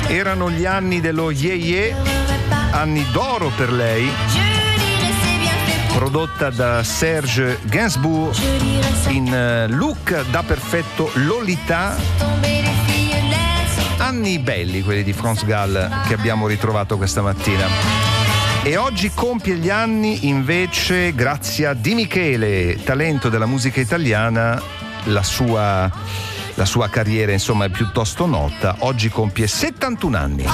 Erano gli anni dello Ye Ye, anni d'oro per lei, prodotta da Serge Gainsbourg in look da perfetto Lolita. Anni belli quelli di France Gall che abbiamo ritrovato questa mattina. E oggi compie gli anni invece Grazia Di Michele, talento della musica italiana. La sua carriera insomma è piuttosto nota. Oggi compie 71 anni.